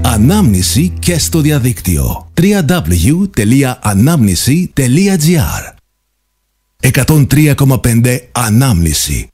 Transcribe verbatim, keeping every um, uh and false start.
Ανάμνηση και στο διαδίκτυο. double-u double-u double-u τελεία ανάμνηση τελεία τζι άρ. εκατόν τρία κόμμα πέντε Ανάμνηση.